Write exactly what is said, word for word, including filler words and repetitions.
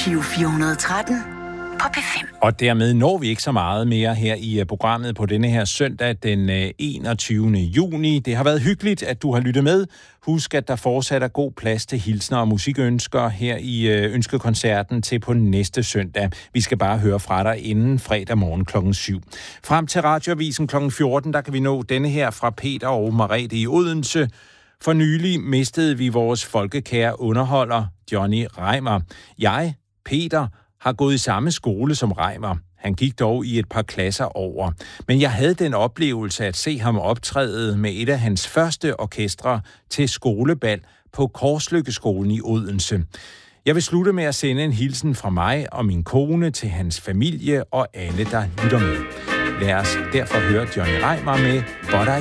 Giro fire hundrede og tretten på P fem. Og dermed når vi ikke så meget mere her i programmet på denne her søndag den enogtyvende juni. Det har været hyggeligt, at du har lyttet med. Husk, at der fortsat er god plads til hilsner og musikønsker her i Ønskekoncerten til på næste søndag. Vi skal bare høre fra dig inden fredag morgen klokken syv. Frem til Radioavisen klokken fjorten, der kan vi nå denne her fra Peter og Merete i Odense. For nylig mistede vi vores folkekære underholder, Johnny Reimer. Jeg, Peter, har gået i samme skole som Reimer. Han gik dog i et par klasser over. Men jeg havde den oplevelse at se ham optræde med et af hans første orkestre til skolebal på Korsløkkeskolen i Odense. Jeg vil slutte med at sende en hilsen fra mig og min kone til hans familie og alle, der lytter med. Lad os derfor høre Johnny Reimer med But I